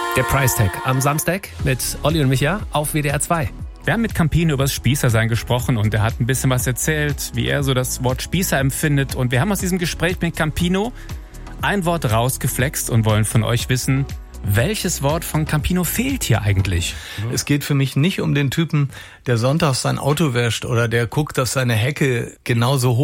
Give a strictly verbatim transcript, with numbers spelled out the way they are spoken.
Der Price Tag am Samstag mit Olli und Micha auf W D R zwei. Wir haben mit Campino über das Spießersein gesprochen und er hat ein bisschen was erzählt, wie er so das Wort Spießer empfindet. Und wir haben aus diesem Gespräch mit Campino ein Wort rausgeflext und wollen von euch wissen, welches Wort von Campino fehlt hier eigentlich? Es geht für mich nicht um den Typen, der sonntags sein Auto wäscht oder der guckt, dass seine Hecke genauso hoch